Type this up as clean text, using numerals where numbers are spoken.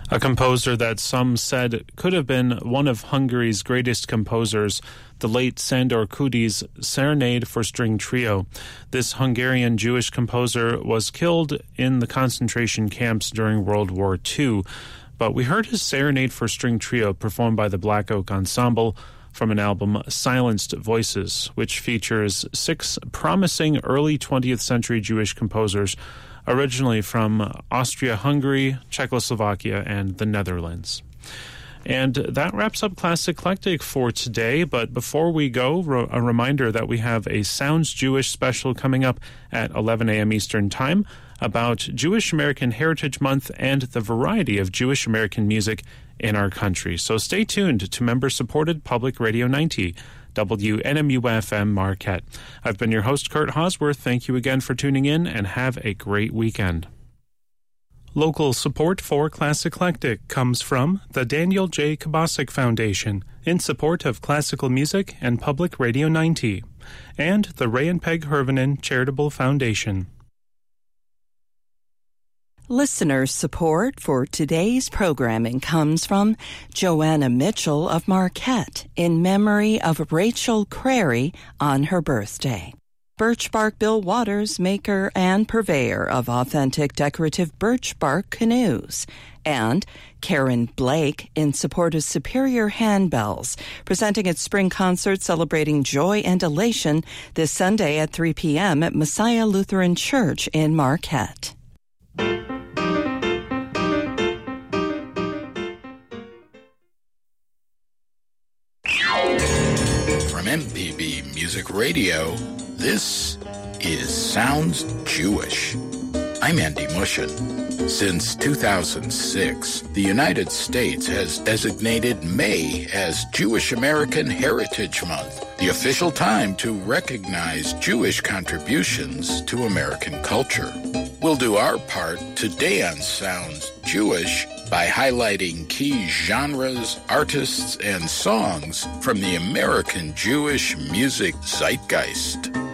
A composer that some said could have been one of Hungary's greatest composers, the late Sándor Kúdy's Serenade for String Trio. This Hungarian Jewish composer was killed in the concentration camps during World War II, but we heard his Serenade for String Trio performed by the Black Oak Ensemble from an album Silenced Voices, which features 6 promising early 20th century Jewish composers originally from Austria-Hungary, Czechoslovakia, and the Netherlands. And that wraps up Classic Eclectic for today, but before we go, a reminder that we have a Sounds Jewish special coming up at 11 a.m. Eastern Time about Jewish American Heritage Month and the variety of Jewish American music in our country. So stay tuned to member-supported Public Radio 90, WNMU-FM Marquette. I've been your host, Kurt Hosworth. Thank you again for tuning in, and have a great weekend. Local support for Classic Eclectic comes from the Daniel J. Kabasic Foundation in support of classical music and Public Radio 90, and the Ray and Peg Hervenen Charitable Foundation. Listener support for today's programming comes from Joanna Mitchell of Marquette in memory of Rachel Crary on her birthday. Birch Bark Bill Waters, maker and purveyor of authentic decorative birch bark canoes. And Karen Blake in support of Superior Handbells, presenting its spring concert celebrating joy and elation this Sunday at 3 p.m. at Messiah Lutheran Church in Marquette. From MPB Music Radio, this is Sounds Jewish. I'm Andy Mushin. Since 2006, the United States has designated May as Jewish American Heritage Month, the official time to recognize Jewish contributions to American culture. We'll do our part today on Sounds Jewish by highlighting key genres, artists, and songs from the American Jewish music zeitgeist.